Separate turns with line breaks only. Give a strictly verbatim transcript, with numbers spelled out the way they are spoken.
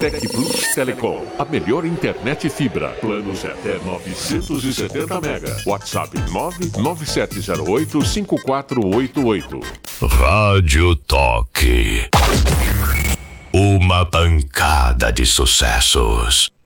Tec Plus Telecom, a melhor internet fibra. Planos até novecentos e setenta mega. WhatsApp nove nove sete zero oito cinco quatro oito oito.
Rádio Toque. Uma pancada de sucessos.